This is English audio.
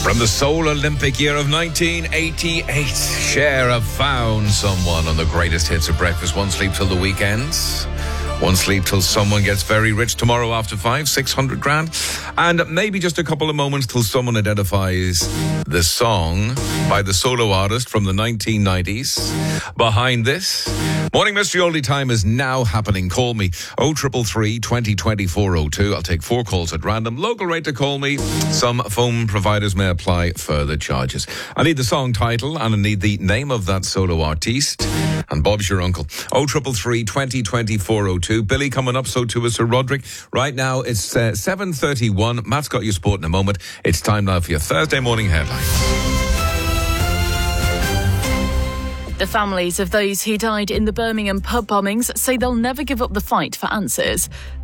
From the Seoul Olympic year of 1988, Cher have found someone on the greatest hits of breakfast. One sleep till the weekends. One sleep till someone gets very rich tomorrow after 600 grand. And maybe just a couple of moments till someone identifies the song by the solo artist from the 1990s. Behind this, Morning Mystery Oldie Time is now happening. Call me 0333 2020 402. I'll take 4 calls at random. Local rate to call me. Some phone providers may apply further charges. I need the song title and I need the name of that solo artiste. And Bob's your uncle. 0333 2020 402. Billy coming up, so too is Sir Roderick. Right now it's 7:31. Matt's got your sport in a moment. It's time now for your Thursday morning headlines. The families of those who died in the Birmingham pub bombings say they'll never give up the fight for answers.